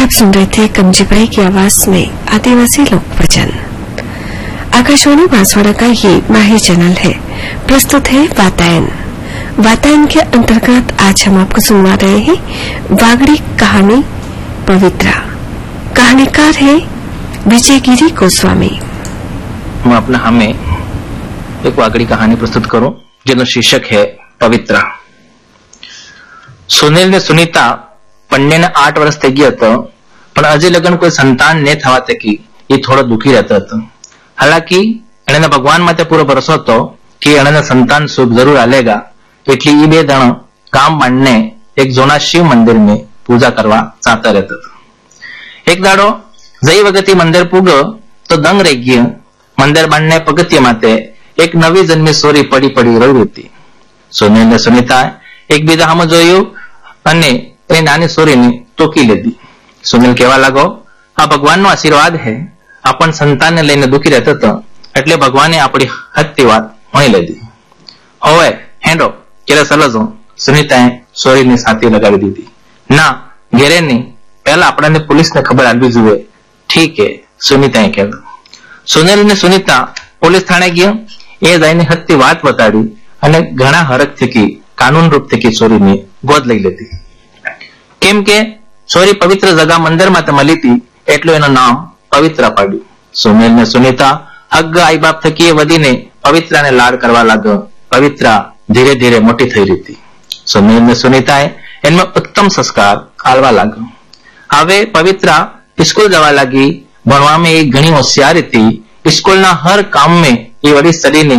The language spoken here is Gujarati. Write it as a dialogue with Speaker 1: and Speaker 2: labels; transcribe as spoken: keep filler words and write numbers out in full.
Speaker 1: आप सुन रहे थे कमजीबाई की आवाज में आदिवासी लोक भजन। आकाशवाणी बांसवाड़ा का ये माही चैनल है। प्रस्तुत है वातायन। वातायन के अंतर्गत आज हम आपको सुनवा रहे हैं वागड़ी कहानी पवित्रा। कहानीकार है विजयगिरी गोस्वामी।
Speaker 2: मैं अपना हमें एक वागड़ी कहानी प्रस्तुत करूं જેનું શીર્ષક है પવિત્રા। સુનિલ ને સુનીતા બંનેને આઠ વર્ષ થઈ ગયા હતો, પણ હજી લગન કોઈ સંતાન ને થવા થકી એ થોડો દુખી રહેતો હતો। હાલાકી એને ભગવાન માટે પૂરો ભરોસો હતો કે એને સંતાન શુભ જરૂર આલેગા, એટલે એ બે દણ ગામ બાંધને એક જૂના શિવ મંદિર में પૂજા કરવા જાતા રહેતો હતો। એક દાડો જઈ વખતે મંદિર પૂગો તો દંગ રહી ગયો। મંદિર બાંધને પગથિયા માથે એક નવી જન્મી સોરી પડી પડી રહી હતી। સુનિલ ને સુનીતા એકબીજા સામે જોયું અને એ નાની સોરીને ટોકી લીધી। સુનિલ કહેવા લાગો, આ ભગવાનનો આશીર્વાદ છે। આપણ સંતાનને લઈને દુખી રહેતો હતો, એટલે ભગવાને આપણી હત્તી વાત વણી લીધી। હવે હેંડો કેરે સલજો। સુનીતાએ સોરીની છાતી લગાવી દીધી। ના ઘેરે નહીં, પહેલા આપણને પોલીસને ખબર આપવી જોઈએ। ઠીક હે, સુનીતાએ કહેલું। સુનિલ ને સુનીતા પોલીસ થાણે ગયો। એ જઈને હત્તી વાત બતાડી અને ઘણા હરખ થકી કાનૂન રૂપ થકી ચોરીને ગોદ લઈ લીધી। કેમ કે ચોરી પવિત્ર જગા મંદિર માં મળી હતી, એટલું એનું નામ પવિત્રા પાડ્યું। સુનિલ ને સુનીતા હગ આઈ બાપ થકી વધીને પવિત્રાને લાડ કરવા લાગ્યો। પવિત્રા ધીરે ધીરે મોટી થઈ રહી હતી। સુનિલ ને સુનીતાએ એમાં ઉત્તમ સંસ્કાર આલવા લાગ્યો। હવે પવિત્રા સ્કૂલ જવા લાગી। ભણવામાં એ ઘણી હોશિયાર હતી। સ્કૂલના હર કામ में એ વળી સડીને